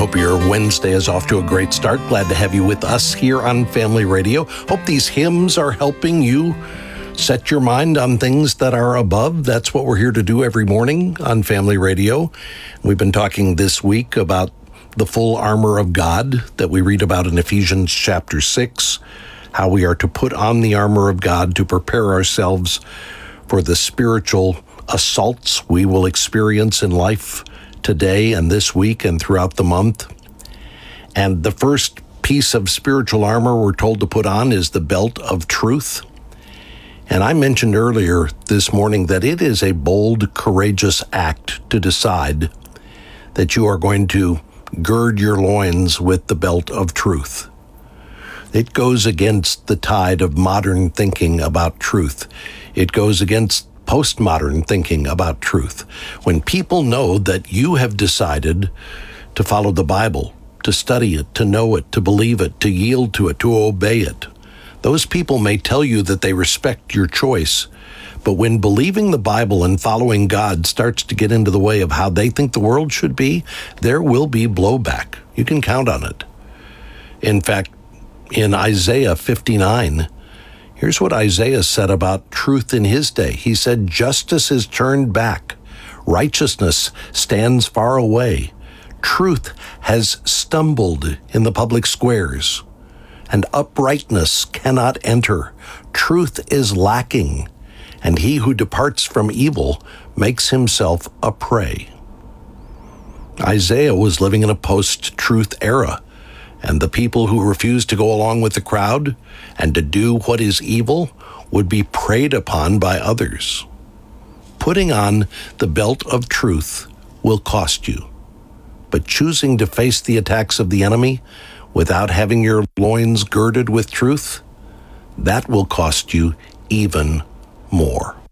Hope your Wednesday is off to a great start. Glad to have you with us here on Family Radio. Hope these hymns are helping you set your mind on things that are above. That's what we're here to do every morning on Family Radio. We've been talking this week about the full armor of God that we read about in Ephesians chapter 6, how we are to put on the armor of God to prepare ourselves for the spiritual assaults we will experience in life today and this week and throughout the month. And the first piece of spiritual armor we're told to put on is the belt of truth. And I mentioned earlier this morning that it is a bold, courageous act to decide that you are going to gird your loins with the belt of truth. It goes against the tide of modern thinking about truth. It goes against postmodern thinking about truth. When people know that you have decided to follow the Bible, to study it, to know it, to believe it, to yield to it, to obey it, those people may tell you that they respect your choice, but when believing the Bible and following God starts to get into the way of how they think the world should be, there will be blowback. You can count on it. In fact, in Isaiah 59, here's what Isaiah said about truth in his day. He said, "Justice is turned back. Righteousness stands far away. Truth has stumbled in the public squares, and uprightness cannot enter. Truth is lacking, and he who departs from evil makes himself a prey." Isaiah was living in a post-truth era, and the people who refused to go along with the crowd and to do what is evil would be preyed upon by others. Putting on the belt of truth will cost you, but choosing to face the attacks of the enemy without having your loins girded with truth, that will cost you even more.